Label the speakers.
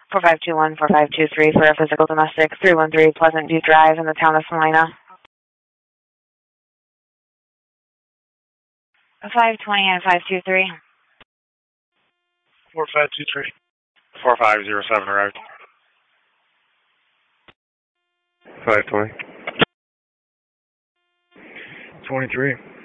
Speaker 1: 4521-4523 for a physical domestic, 313 Pleasant View Drive in the town of Salina. 520 and 523.
Speaker 2: 4523. 4507 arrived.
Speaker 3: 520.
Speaker 2: 23.